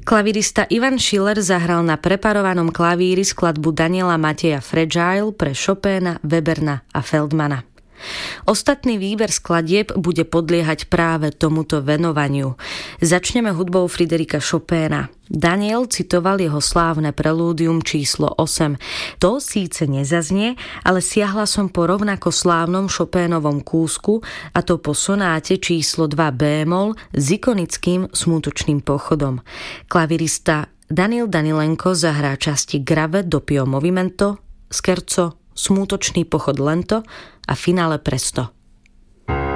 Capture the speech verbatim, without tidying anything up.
Klavirista Ivan Schiller zahral na preparovanom klavíri skladbu Daniela Mateja Fragile pre Chopina, Weberna a Feldmana. Ostatný výber skladieb bude podliehať práve tomuto venovaniu. Začneme hudbou Friderika Chopina. Daniel citoval jeho slávne prelúdium číslo osem. To síce nezaznie, ale siahla som po rovnako slávnom Chopinovom kúsku, a to po sonáte číslo dva bémol s ikonickým smutočným pochodom. Klavirista Daniel Danilenko zahrá časti Grave doppio movimento, scherzo, smútočný pochod lento a finále presto.